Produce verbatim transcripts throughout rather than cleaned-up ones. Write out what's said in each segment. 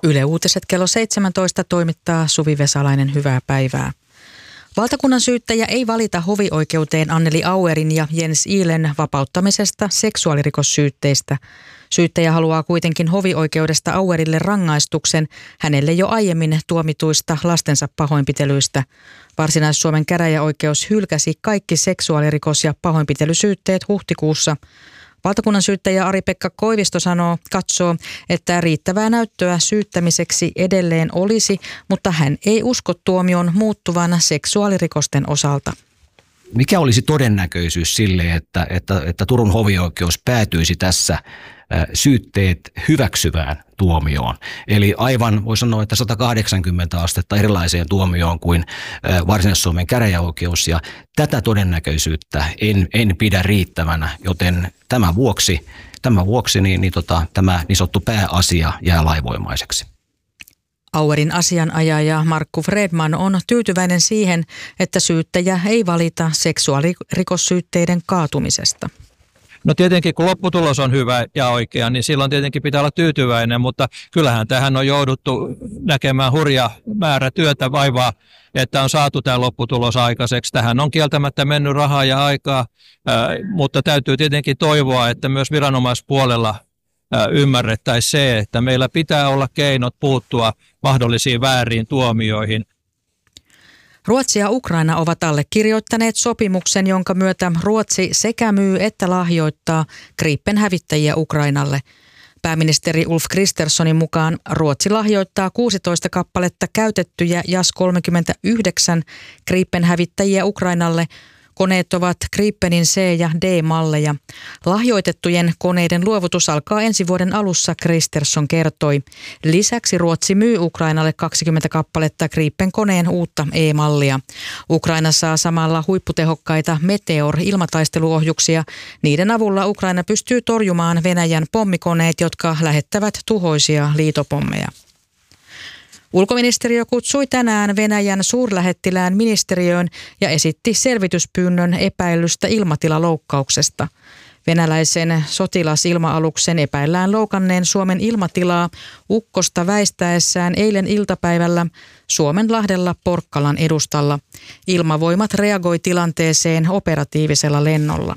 Yle Uutiset kello seitsemäntoista toimittaa Suvi Vesalainen, hyvää päivää. Valtakunnan syyttäjä ei valita hovioikeuteen Anneli Auerin ja Jens Ihlen vapauttamisesta seksuaalirikossyytteistä. Syyttäjä haluaa kuitenkin hovioikeudesta Auerille rangaistuksen hänelle jo aiemmin tuomituista lastensa pahoinpitelyistä. Varsinais-Suomen käräjäoikeus hylkäsi kaikki seksuaalirikos- ja pahoinpitelysyytteet huhtikuussa. Valtakunnan syyttäjä Ari-Pekka Koivisto sanoo, katsoo, että riittävää näyttöä syyttämiseksi edelleen olisi, mutta hän ei usko tuomion muuttuvan seksuaalirikosten osalta. Mikä olisi todennäköisyys sille, että, että, että Turun hovioikeus päätyisi tässä syytteet hyväksyvään tuomioon? Eli aivan voi sanoa, että sata kahdeksankymmentä astetta erilaiseen tuomioon kuin Varsinais-Suomen käräjäoikeus, ja tätä todennäköisyyttä en, en pidä riittävänä, joten tämän vuoksi, tämän vuoksi niin, niin tota, tämä niin sanottu pääasia jää lainvoimaiseksi. Auerin asianajaja Markku Fredman on tyytyväinen siihen, että syyttäjä ei valita seksuaalirikossyytteiden kaatumisesta. No tietenkin kun lopputulos on hyvä ja oikea, niin silloin tietenkin pitää olla tyytyväinen, mutta kyllähän tähän on jouduttu näkemään hurja määrä työtä vaivaa, että on saatu tämä lopputulos aikaiseksi. Tähän on kieltämättä mennyt rahaa ja aikaa, mutta täytyy tietenkin toivoa, että myös viranomaispuolella ymmärrettäisiin se, että meillä pitää olla keinot puuttua mahdollisiin vääriin tuomioihin. Ruotsi ja Ukraina ovat allekirjoittaneet sopimuksen, jonka myötä Ruotsi sekä myy että lahjoittaa Gripen-hävittäjiä Ukrainalle. Pääministeri Ulf Kristerssonin mukaan Ruotsi lahjoittaa kuusitoista kappaletta käytettyjä Jas kolmekymmentäyhdeksän Gripen-hävittäjiä Ukrainalle. Koneet ovat Gripenin C- ja D-malleja. Lahjoitettujen koneiden luovutus alkaa ensi vuoden alussa, Kristersson kertoi. Lisäksi Ruotsi myy Ukrainalle kaksikymmentä kappaletta Gripen-koneen uutta E-mallia. Ukraina saa samalla huipputehokkaita Meteor-ilmataisteluohjuksia. Niiden avulla Ukraina pystyy torjumaan Venäjän pommikoneet, jotka lähettävät tuhoisia liitopommeja. Ulkoministeriö kutsui tänään Venäjän suurlähettilään ministeriöön ja esitti selvityspyynnön epäilystä ilmatilaloukkauksesta. Venäläisen sotilasilma-aluksen epäillään loukanneen Suomen ilmatilaa ukkosta väistäessään eilen iltapäivällä Suomenlahdella Porkkalan edustalla. Ilmavoimat reagoi tilanteeseen operatiivisella lennolla.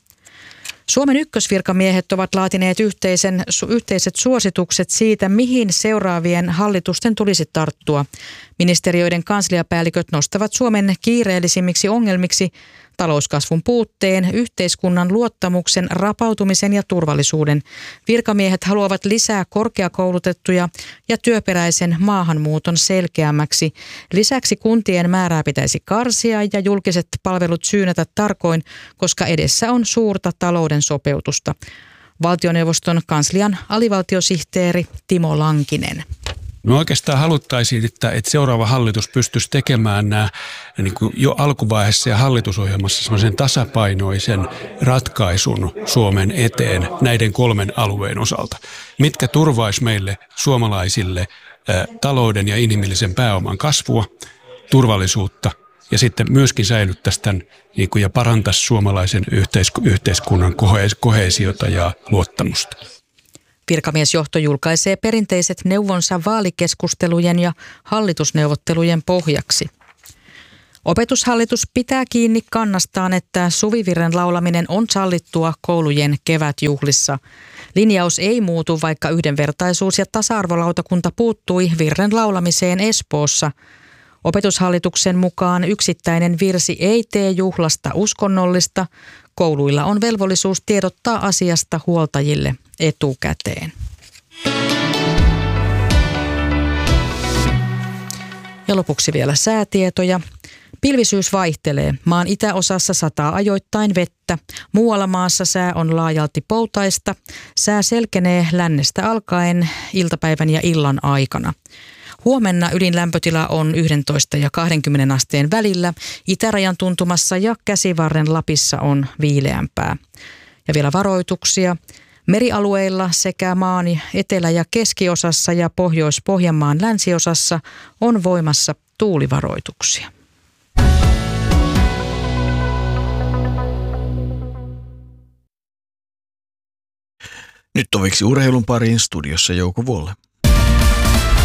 Suomen ykkösvirkamiehet ovat laatineet yhteisen, yhteiset suositukset siitä, mihin seuraavien hallitusten tulisi tarttua. Ministeriöiden kansliapäälliköt nostavat Suomen kiireellisimmiksi ongelmiksi talouskasvun puutteen, yhteiskunnan luottamuksen rapautumisen ja turvallisuuden. Virkamiehet haluavat lisää korkeakoulutettuja ja työperäisen maahanmuuton selkeämmäksi. Lisäksi kuntien määrää pitäisi karsia ja julkiset palvelut syynätä tarkoin, koska edessä on suurta talouden sopeutusta. Valtioneuvoston kanslian alivaltiosihteeri Timo Lankinen. No oikeastaan haluttaisiin, että, että seuraava hallitus pystyisi tekemään nämä niin kuin jo alkuvaiheessa ja hallitusohjelmassa sellaisen tasapainoisen ratkaisun Suomen eteen näiden kolmen alueen osalta, mitkä turvaisi meille suomalaisille ä, talouden ja inhimillisen pääoman kasvua, turvallisuutta ja sitten myöskin säilyttäisi tämän niin kuin, ja parantaisi suomalaisen yhteisku, yhteiskunnan koheesiota ja luottamusta. Virkamiesjohto julkaisee perinteiset neuvonsa vaalikeskustelujen ja hallitusneuvottelujen pohjaksi. Opetushallitus pitää kiinni kannastaan, että suvivirren laulaminen on sallittua koulujen kevätjuhlissa. Linjaus ei muutu, vaikka yhdenvertaisuus- ja tasa-arvolautakunta puuttui virren laulamiseen Espoossa. Opetushallituksen mukaan yksittäinen virsi ei tee juhlasta uskonnollista. Kouluilla on velvollisuus tiedottaa asiasta huoltajille etukäteen. Ja lopuksi vielä säätietoja. Pilvisyys vaihtelee. Maan itäosassa sataa ajoittain vettä. Muualla maassa sää on laajalti poutaista. Sää selkenee lännestä alkaen iltapäivän ja illan aikana. Huomenna ylin lämpötila on yksitoista ja kaksikymmentä asteen välillä. Itärajan tuntumassa ja Käsivarren Lapissa on viileämpää. Ja vielä varoituksia. Merialueilla sekä maan etelä- ja keskiosassa ja Pohjois-Pohjanmaan länsiosassa on voimassa tuulivaroituksia. Nyt toviksi urheilun pariin, studiossa Jouko Vuolle.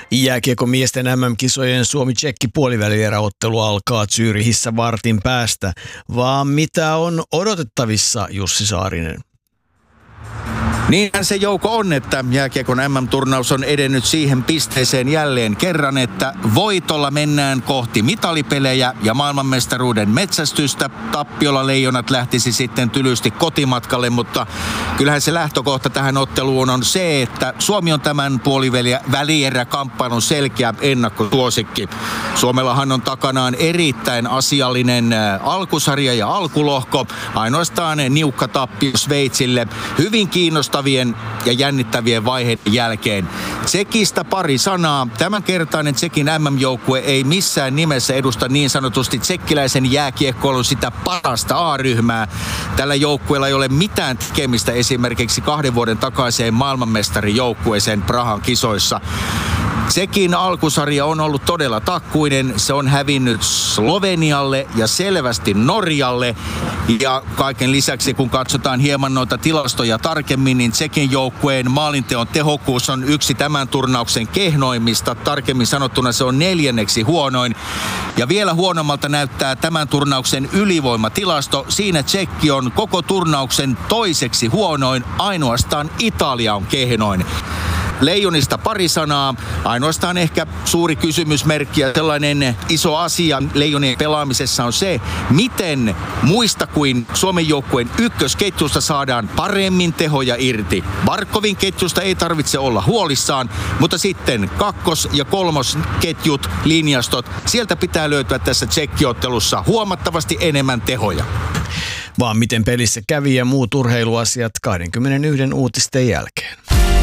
Jääkiekkomiesten M M-kisojen Suomi-Tsekki puolivälieräottelu alkaa Zürichissä vartin päästä, vaan mitä on odotettavissa, Jussi Saarinen? Niinhän se Jouko on, että jääkiekon M M-turnaus on edennyt siihen pisteeseen jälleen kerran, että voitolla mennään kohti mitalipelejä ja maailmanmestaruuden metsästystä. Tappiolla Leijonat lähtisi sitten tylysti kotimatkalle, mutta kyllähän se lähtökohta tähän otteluun on se, että Suomi on tämän puolivälieräkamppailun selkeä ennakkosuosikki. Suomellahan on takanaan erittäin asiallinen alkusarja ja alkulohko, ainoastaan niukka tappio Sveitsille. Hyvin kiinnostavien ja jännittävien vaiheiden jälkeen. Tsekistä pari sanaa. Tämänkertainen Tsekin M M-joukkue ei missään nimessä edusta niin sanotusti tsekkiläisen jääkiekkoilun sitä parasta A-ryhmää. Tällä joukkueella ei ole mitään tekemistä esimerkiksi kahden vuoden takaiseen maailmanmestarijoukkueeseen Prahan kisoissa. Tsekin alkusarja on ollut todella takkuinen. Se on hävinnyt Slovenialle ja selvästi Norjalle. Ja kaiken lisäksi, kun katsotaan hieman noita tilastoja tarkemmin, niin Tsekin joukkueen maalinteon tehokkuus on yksi tämän turnauksen kehnoimmista. Tarkemmin sanottuna se on neljänneksi huonoin. Ja vielä huonommalta näyttää tämän turnauksen ylivoimatilasto. Siinä Tsekki on koko turnauksen toiseksi huonoin. Ainoastaan Italia on kehnoin. Leijonista pari sanaa. Ainoastaan ehkä suuri kysymysmerkki ja sellainen iso asia Leijonien pelaamisessa on se, miten muista kuin Suomen joukkueen ykkösketjusta saadaan paremmin tehoja irti. Barkovin ketjusta ei tarvitse olla huolissaan, mutta sitten kakkos- ja kolmosketjut, linjastot, sieltä pitää löytyä tässä tsekkiottelussa huomattavasti enemmän tehoja. Vaan miten pelissä kävi ja muut urheiluasiat kaksikymmentäyksi uutisten jälkeen.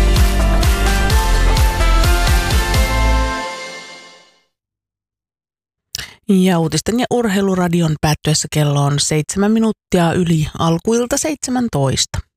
Ja uutisten ja urheiluradion päättyessä kello on seitsemän minuuttia yli alkuilta seitsemäntoista.